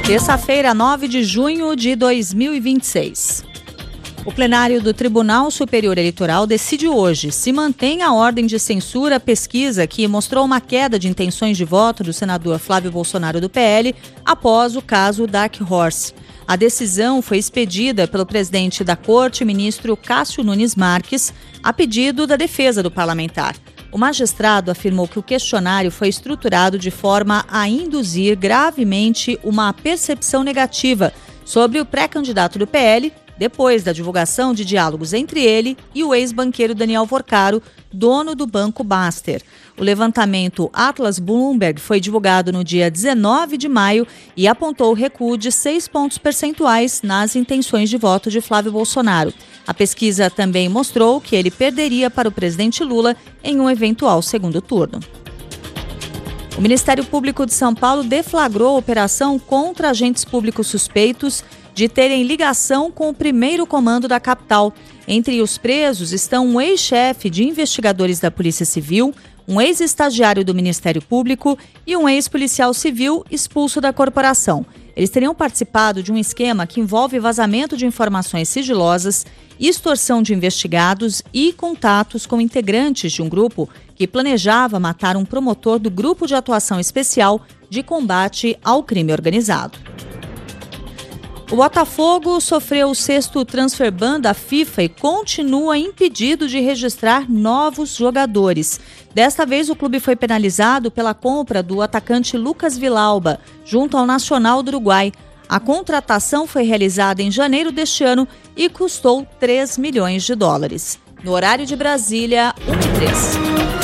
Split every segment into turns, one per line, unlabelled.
Terça-feira, 9 de junho de 2026. O plenário do Tribunal Superior Eleitoral decide hoje se mantém a ordem de censura à pesquisa que mostrou uma queda de intenções de voto do senador Flávio Bolsonaro do PL após o caso Dark Horse. A decisão foi expedida pelo presidente da Corte, ministro Cássio Nunes Marques, a pedido da defesa do parlamentar. O magistrado afirmou que o questionário foi estruturado de forma a induzir gravemente uma percepção negativa sobre o pré-candidato do PL, depois da divulgação de diálogos entre ele e o ex-banqueiro Daniel Vorcaro, dono do Banco Baster. O levantamento Atlas Bloomberg foi divulgado no dia 19 de maio e apontou recuo de 6 pontos percentuais nas intenções de voto de Flávio Bolsonaro. A pesquisa também mostrou que ele perderia para o presidente Lula em um eventual segundo turno. O Ministério Público de São Paulo deflagrou operação contra agentes públicos suspeitos de terem ligação com o primeiro comando da capital. Entre os presos estão um ex-chefe de investigadores da Polícia Civil, um ex-estagiário do Ministério Público e um ex-policial civil expulso da corporação. Eles teriam participado de um esquema que envolve vazamento de informações sigilosas, extorsão de investigados e contatos com integrantes de um grupo que planejava matar um promotor do Grupo de Atuação Especial de Combate ao Crime Organizado. O Botafogo sofreu o 6º transfer ban da FIFA e continua impedido de registrar novos jogadores. Desta vez, o clube foi penalizado pela compra do atacante Lucas Villalba, junto ao Nacional do Uruguai. A contratação foi realizada em janeiro deste ano e custou 3 milhões de dólares. No horário de Brasília, 1h03.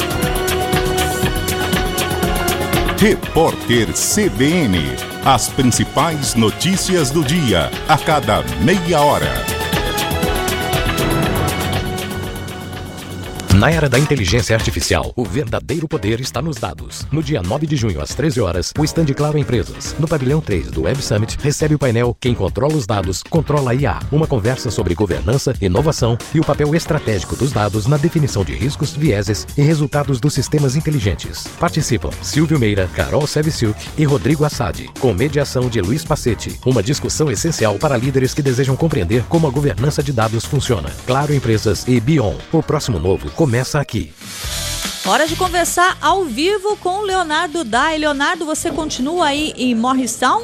Repórter CBN. As principais notícias do dia, a cada meia hora.
Na era da inteligência artificial, o verdadeiro poder está nos dados. No dia 9 de junho, às 13 horas, o stand Claro Empresas, no pavilhão 3 do Web Summit, recebe o painel Quem Controla os Dados, Controla a IA. Uma conversa sobre governança, inovação e o papel estratégico dos dados na definição de riscos, vieses e resultados dos sistemas inteligentes. Participam Silvio Meira, Carol Sevciuk e Rodrigo Assad, com mediação de Luiz Passetti. Uma discussão essencial para líderes que desejam compreender como a governança de dados funciona. Claro Empresas e Bion. O próximo novo começa aqui.
Hora de conversar ao vivo com o Leonardo Dai. Leonardo, você continua aí em Morristown?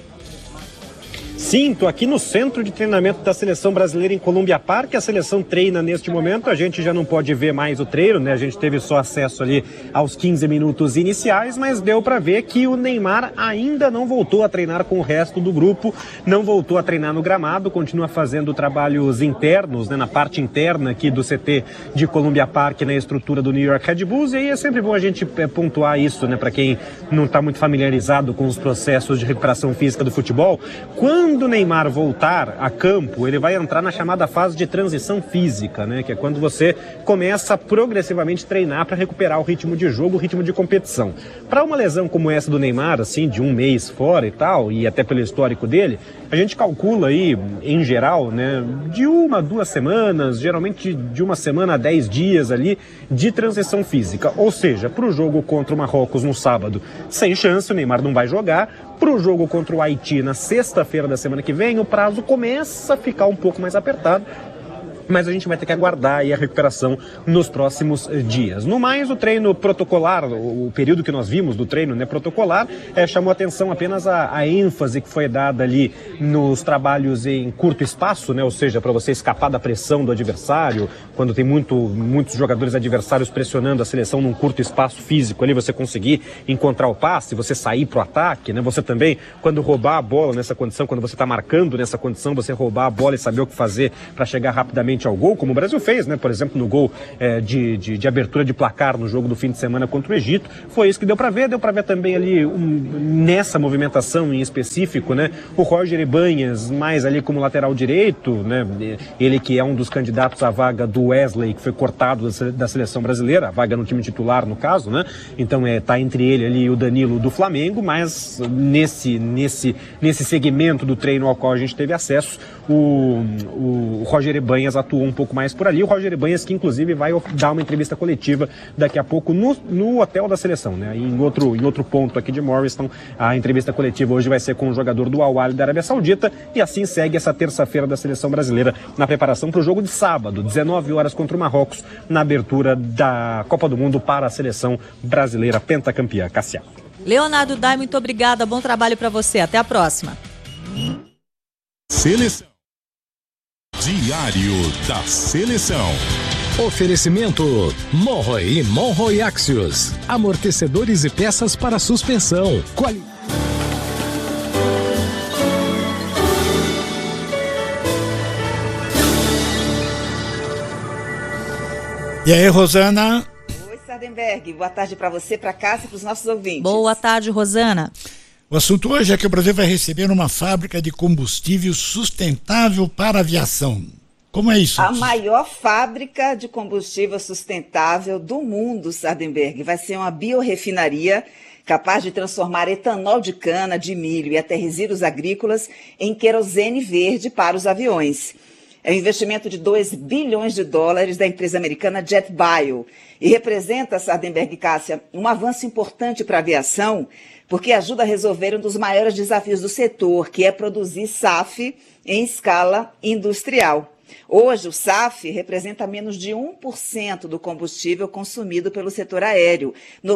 Sim, estou aqui no centro de treinamento da seleção brasileira em Columbia Park. A seleção treina neste momento, a gente já não pode ver mais o treino, né? A gente teve só acesso ali aos 15 minutos iniciais, mas deu para ver que o Neymar ainda não voltou a treinar com o resto do grupo, não voltou a treinar no gramado, continua fazendo trabalhos internos, né, na parte interna aqui do CT de Columbia Park, na estrutura do New York Red Bulls, e aí é sempre bom a gente pontuar isso, né, para quem não está muito familiarizado com os processos de recuperação física do futebol. Quando o Neymar voltar a campo, ele vai entrar na chamada fase de transição física, né? Que é quando você começa a progressivamente treinar para recuperar o ritmo de jogo, o ritmo de competição. Para uma lesão como essa do Neymar, assim, de um mês fora e tal, e até pelo histórico dele, a gente calcula aí, em geral, né, de 1 a 2 semanas, geralmente de 1 semana a 10 dias ali, de transição física. Ou seja, para o jogo contra o Marrocos no sábado, sem chance, o Neymar não vai jogar. Para o jogo contra o Haiti na sexta-feira da semana que vem, o prazo começa a ficar um pouco mais apertado, mas a gente vai ter que aguardar aí a recuperação nos próximos dias. No mais, o treino protocolar, o período que nós vimos do treino, né, protocolar, chamou atenção apenas a ênfase que foi dada ali nos trabalhos em curto espaço, né, ou seja, para você escapar da pressão do adversário, quando tem muitos jogadores adversários pressionando a seleção num curto espaço físico ali, você conseguir encontrar o passe, você sair pro ataque, né, você também, quando roubar a bola nessa condição, quando você está marcando nessa condição, você roubar a bola e saber o que fazer para chegar rapidamente ao gol, como o Brasil fez, né? Por exemplo, no gol de abertura de placar no jogo do fim de semana contra o Egito. Foi isso que deu para ver também ali nessa movimentação em específico, né? O Roger Ibanez mais ali como lateral direito, né? Ele que é um dos candidatos à vaga do Wesley, que foi cortado da seleção brasileira, a vaga no time titular no caso, né? Então tá entre ele ali e o Danilo do Flamengo, mas nesse segmento do treino ao qual a gente teve acesso, o Roger Ibanez atuou um pouco mais por ali. O Roger Ibanez, que inclusive vai dar uma entrevista coletiva daqui a pouco no hotel da seleção, né? Em outro ponto aqui de Morriston, a entrevista coletiva hoje vai ser com o jogador do Al Ahly da Arábia Saudita, e assim segue essa terça-feira da seleção brasileira na preparação para o jogo de sábado, 19 horas contra o Marrocos, na abertura da Copa do Mundo para a seleção brasileira pentacampeã. Cássia.
Leonardo Dai, muito obrigada, bom trabalho para você, até a próxima.
Seleção. Diário da Seleção.
Oferecimento Monroe e Monroe Axios. Amortecedores e peças para suspensão.
E aí, Rosana?
Oi, Sardenberg. Boa tarde para você, para Cássia e para os nossos ouvintes.
Boa tarde, Rosana.
O assunto hoje é que o Brasil vai receber uma fábrica de combustível sustentável para a aviação. Como é isso?
A maior fábrica de combustível sustentável do mundo, Sardenberg. Vai ser uma biorefinaria capaz de transformar etanol de cana, de milho e até resíduos agrícolas em querosene verde para os aviões. É um investimento de $2 bilhões da empresa americana JetBio e representa, Sardenberg e Cássia, um avanço importante para a aviação, porque ajuda a resolver um dos maiores desafios do setor, que é produzir SAF em escala industrial. Hoje, o SAF representa menos de 1% do combustível consumido pelo setor aéreo.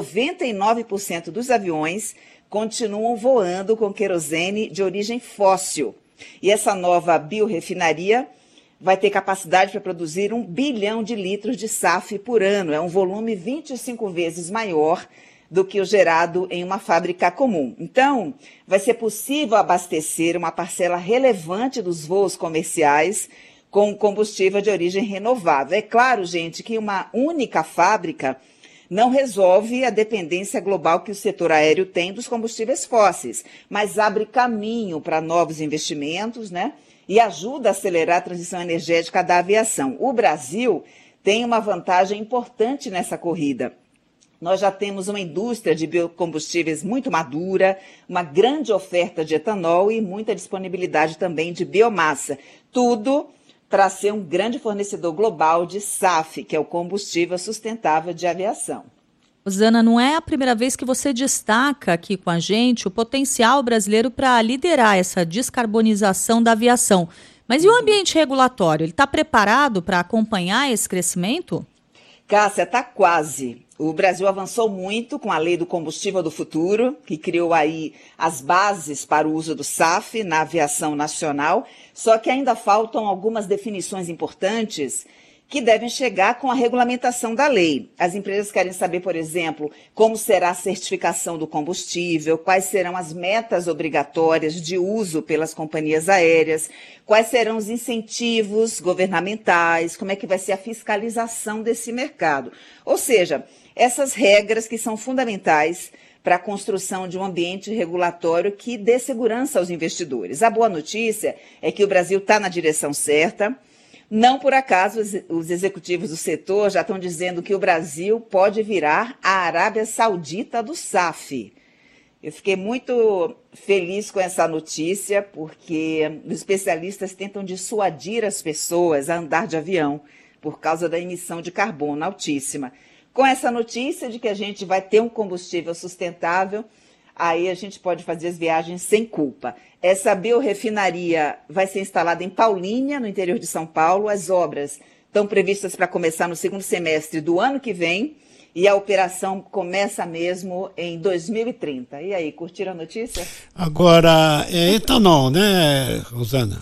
99% dos aviões continuam voando com querosene de origem fóssil. E essa nova biorefinaria vai ter capacidade para produzir 1 bilhão de litros de SAF por ano. É um volume 25 vezes maior do que o gerado em uma fábrica comum. Então, vai ser possível abastecer uma parcela relevante dos voos comerciais com combustível de origem renovável. É claro, gente, que uma única fábrica não resolve a dependência global que o setor aéreo tem dos combustíveis fósseis, mas abre caminho para novos investimentos, né? E ajuda a acelerar a transição energética da aviação. O Brasil tem uma vantagem importante nessa corrida. Nós já temos uma indústria de biocombustíveis muito madura, uma grande oferta de etanol e muita disponibilidade também de biomassa. Tudo para ser um grande fornecedor global de SAF, que é o combustível sustentável de aviação.
Rosana, não é a primeira vez que você destaca aqui com a gente o potencial brasileiro para liderar essa descarbonização da aviação. Mas e o ambiente regulatório? Ele está preparado para acompanhar esse crescimento?
Cássia, está quase. O Brasil avançou muito com a Lei do Combustível do Futuro, que criou aí as bases para o uso do SAF na aviação nacional, só que ainda faltam algumas definições importantes que devem chegar com a regulamentação da lei. As empresas querem saber, por exemplo, como será a certificação do combustível, quais serão as metas obrigatórias de uso pelas companhias aéreas, quais serão os incentivos governamentais, como é que vai ser a fiscalização desse mercado. Ou seja, essas regras que são fundamentais para a construção de um ambiente regulatório que dê segurança aos investidores. A boa notícia é que o Brasil está na direção certa. Não por acaso os executivos do setor já estão dizendo que o Brasil pode virar a Arábia Saudita do SAF. Eu fiquei muito feliz com essa notícia, porque os especialistas tentam dissuadir as pessoas a andar de avião por causa da emissão de carbono altíssima. Com essa notícia de que a gente vai ter um combustível sustentável, aí a gente pode fazer as viagens sem culpa. Essa biorefinaria vai ser instalada em Paulínia, no interior de São Paulo. As obras estão previstas para começar no segundo semestre do ano que vem e a operação começa mesmo em 2030. E aí, curtiram a notícia?
Agora, é etanol, né, Rosana?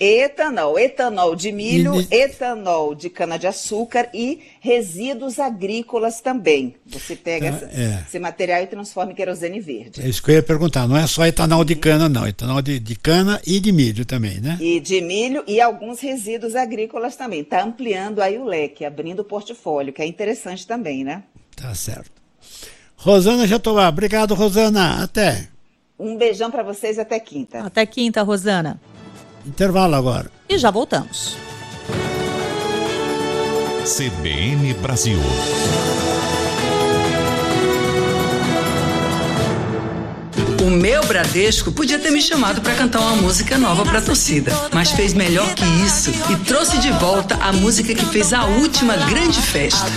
Etanol de milho, etanol de cana-de-açúcar e resíduos agrícolas também. Você pega esse material e transforma em querosene verde.
É isso que eu ia perguntar, não é só etanol de cana, não. Etanol de cana e de milho também, né?
E de milho e alguns resíduos agrícolas também. Está ampliando aí o leque, abrindo o portfólio, que é interessante também, né?
Tá certo. Rosana Jatobá, obrigado, Rosana. Até.
Um beijão para vocês, até quinta.
Até quinta, Rosana.
Intervalo agora.
E já voltamos.
CBN Brasil.
O meu Brasil. Bradesco podia ter me chamado para cantar uma música nova para a torcida, mas fez melhor que isso e trouxe de volta a música que fez a última grande festa.